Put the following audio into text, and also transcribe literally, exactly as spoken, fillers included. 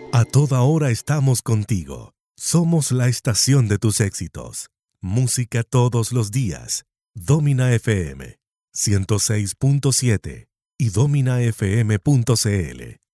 A toda hora estamos contigo. Somos la estación de tus éxitos. Música todos los días. Domina F M ciento seis punto siete y domina f m punto c l.